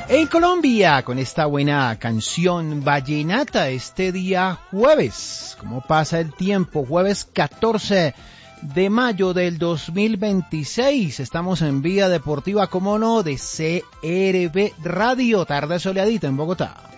En Colombia, con esta buena canción vallenata, este día jueves, ¿cómo pasa el tiempo? Jueves 14 de mayo del 2026, estamos en Vía Deportiva, como no, de CRB Radio, tarde soleadita en Bogotá.